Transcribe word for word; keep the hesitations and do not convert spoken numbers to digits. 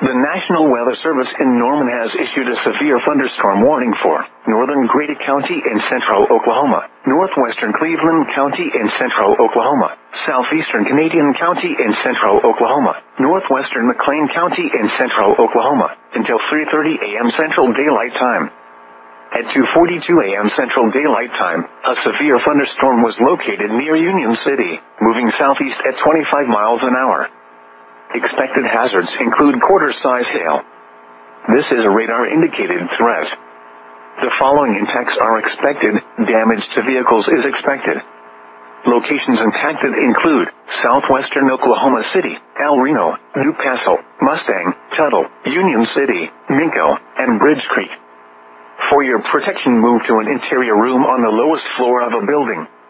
The National Weather Service in Norman has issued a severe thunderstorm warning for northern Grady County in central Oklahoma, northwestern Cleveland County in central Oklahoma, southeastern Canadian County in central Oklahoma, northwestern McLean County in central Oklahoma, until three thirty a.m. Central Daylight Time. At two forty-two a.m. Central Daylight Time, a severe thunderstorm was located near Union City, moving southeast at twenty-five miles an hour. Expected hazards include quarter-size hail. This is a radar-indicated threat. The following impacts are expected. Damage to vehicles is expected. Locations impacted include southwestern Oklahoma City, El Reno, New Castle, Mustang, Tuttle, Union City, Minco, and Bridge Creek. For your protection, move to an interior room on the lowest floor of a building.